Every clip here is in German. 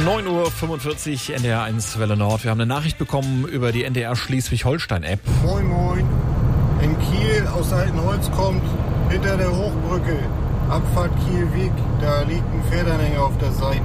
9:45 Uhr, NDR 1 Welle Nord. Wir haben eine Nachricht bekommen über die NDR Schleswig-Holstein-App. Moin, moin. In Kiel aus Altenholz kommt, hinter der Hochbrücke, Abfahrt Kiel-Weg, da liegt ein Pferdeanhänger auf der Seite.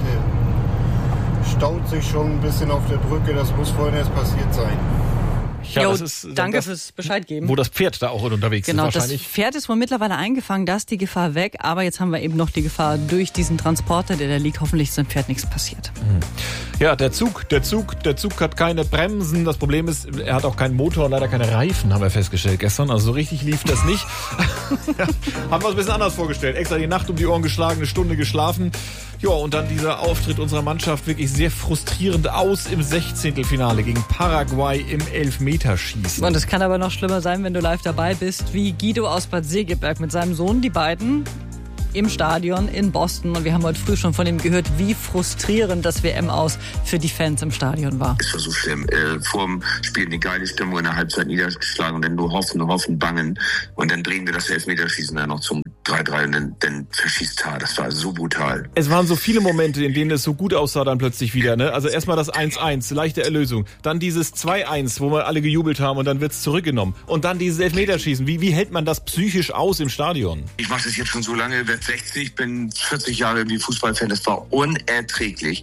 Staut sich schon ein bisschen auf der Brücke, das muss vorhin erst passiert sein. Ja, Jo, das ist danke das, fürs Bescheid geben. wo das Pferd da auch unterwegs Genau, ist wahrscheinlich. das Pferd ist wohl mittlerweile eingefangen, da ist die Gefahr weg, aber jetzt haben wir eben noch die Gefahr durch diesen Transporter, der da liegt. Hoffentlich ist dem Pferd nichts passiert. Ja, der Zug hat keine Bremsen. Das Problem ist, er hat auch keinen Motor und leider keine Reifen, haben wir festgestellt gestern. Also so richtig lief das nicht. Ja, haben wir uns ein bisschen anders vorgestellt. Extra die Nacht um die Ohren geschlagen, eine Stunde geschlafen. Ja, und dann dieser Auftritt unserer Mannschaft wirklich sehr frustrierend aus im 16. gegen Paraguay im Elfmeterschießen. Und es kann aber noch schlimmer sein, wenn du live dabei bist, wie Guido aus Bad Segeberg mit seinem Sohn, die beiden im Stadion in Boston. Und wir haben heute früh schon von ihm gehört, wie frustrierend das WM-Aus für die Fans im Stadion war. Es war so schlimm. Vor dem Spiel eine geile Stimmung, in der Halbzeit niedergeschlagen und dann nur hoffen, bangen. Und dann drehen wir das Elfmeterschießen dann noch zum 3-3 und dann verschießt Tar. Das war so brutal. Es waren so viele Momente, in denen es so gut aussah dann plötzlich wieder. Ne? Also erstmal das 1-1, leichte Erlösung. Dann dieses 2-1, wo wir alle gejubelt haben und dann wird's zurückgenommen. Und dann dieses Elfmeterschießen. Wie hält man das psychisch aus im Stadion? Ich mache das jetzt schon so lange, werde 60, bin 40 Jahre irgendwie Fußballfan. Das war unerträglich.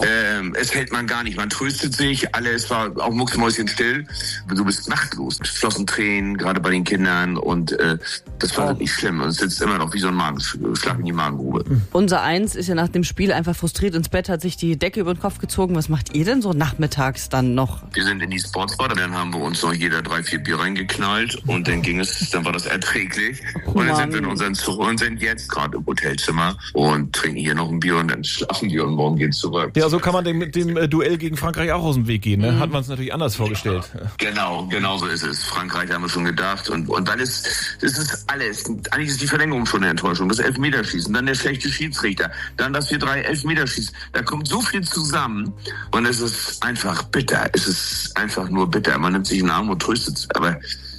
Es hält man gar nicht. Man tröstet sich, es war auch mucksmäuschenstill. Du bist machtlos. Es flossen Tränen, gerade bei den Kindern. Und das war wirklich schlimm. Und es sitzt immer noch wie so ein Magenschlag in die Magengrube. Unser Eins ist ja nach dem Spiel einfach frustriert ins Bett, hat sich die Decke über den Kopf gezogen. Was macht ihr denn so nachmittags dann noch? Wir sind in die Sportsbar, dann haben wir uns noch jeder 3-4 Bier reingeknallt und dann dann war das erträglich. Und dann sind wir in unseren Zug und sind jetzt gerade im Hotelzimmer und trinken hier noch ein Bier und dann schlafen wir und morgen geht's zurück. Ja, so kann man dem Duell gegen Frankreich auch aus dem Weg gehen. Ne? Hat man es natürlich anders vorgestellt. Genau so ist es. Frankreich haben wir schon gedacht und dann ist alles. Eigentlich ist die Verlängerung schon eine Enttäuschung. Das Elfmeterschießen, dann der schlechte Schiedsrichter, dann, dass wir 3 Elfmeter schießen. Da kommt so viel zusammen und es ist einfach bitter. Es ist einfach nur bitter. Man nimmt sich in den Arm und tröstet sich. Aber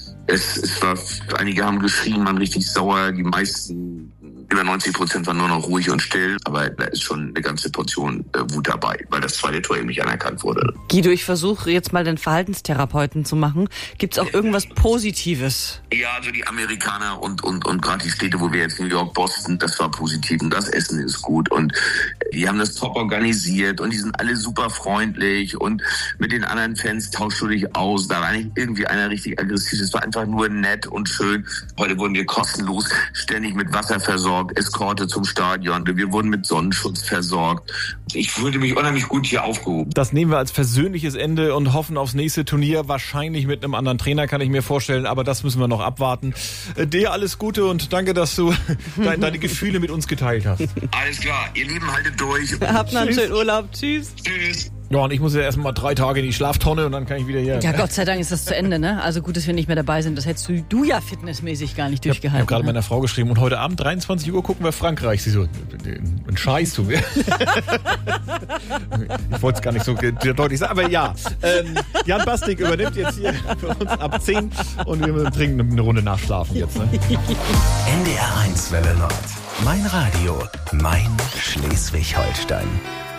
einige haben geschrien, man richtig sauer, die meisten, über 90% waren nur noch ruhig und still, aber da ist schon eine ganze Portion Wut dabei, weil das zweite Tor eben nicht anerkannt wurde. Guido, ich versuche jetzt mal den Verhaltenstherapeuten zu machen. Gibt's auch irgendwas Positives? Ja, also die Amerikaner und gerade die Städte, wo wir jetzt New York, Boston, das war positiv und das Essen ist gut und die haben das top organisiert und die sind alle super freundlich und mit den anderen Fans tauschst du dich aus. Da war nicht irgendwie einer richtig aggressiv, es war einfach nur nett und schön. Heute wurden wir kostenlos ständig mit Wasser versorgt, Eskorte zum Stadion. Wir wurden mit Sonnenschutz versorgt. Ich fühlte mich unheimlich gut hier aufgehoben. Das nehmen wir als versöhnliches Ende und hoffen aufs nächste Turnier. Wahrscheinlich mit einem anderen Trainer, kann ich mir vorstellen. Aber das müssen wir noch abwarten. Dir alles Gute und danke, dass du deine Gefühle mit uns geteilt hast. Alles klar. Ihr Lieben, haltet durch. Habt noch einen schönen Urlaub. Tschüss. Tschüss. Ja, und ich muss ja erstmal 3 Tage in die Schlaftonne und dann kann ich wieder hier. Ja, Gott sei Dank ist das zu Ende, ne? Also gut, dass wir nicht mehr dabei sind. Das hättest du ja fitnessmäßig gar nicht Ich durchgehalten. habe gerade ne? meiner Frau geschrieben und heute Abend 23 Uhr gucken wir Frankreich. Sie so, ein Scheiß, du. Ich wollte es gar nicht so deutlich sagen, aber ja. Jan Bastik übernimmt jetzt hier für uns ab 10 und wir trinken eine Runde nachschlafen jetzt. Ne? NDR 1 Welle Nord. Mein Radio, mein Schleswig-Holstein.